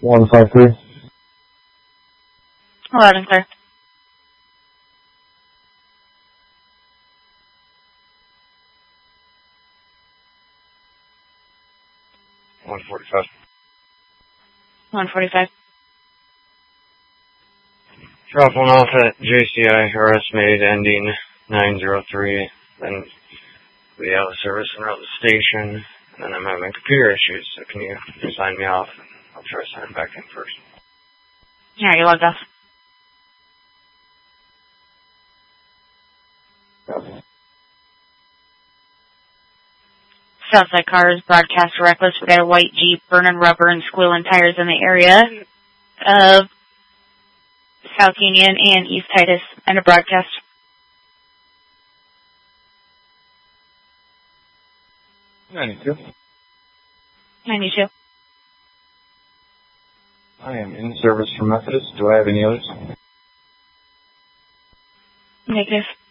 153. Loud and clear. $145. 145. Drop one off at JCI, arrest made, ending 903. Then we have a service in route to the station, and then I'm having computer issues, so can you sign me off? I'll try to sign back in first. Yeah, you logged off. Southside cars broadcast reckless. We got a white Jeep burning rubber and squealing tires in the area of South Union and East Titus. And a broadcast. 92. 92. I am in service for Methodist. Do I have any others? Negative.